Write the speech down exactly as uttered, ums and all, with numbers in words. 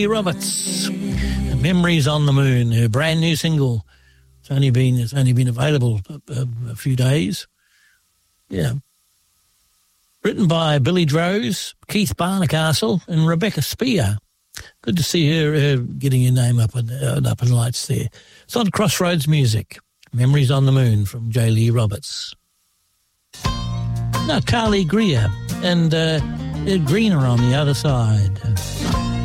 Roberts, Memories on the Moon, her brand new single. It's only been it's only been available a, a, a few days. Yeah. Written by Billy Droz, Keith Barnacastle and Rebecca Spear. Good to see her, her getting her name up in, uh, up in lights there. It's on Crossroads Music. Memories on the Moon from J. Lee Roberts. Now Carly Greer and uh, Greener on the Other Side.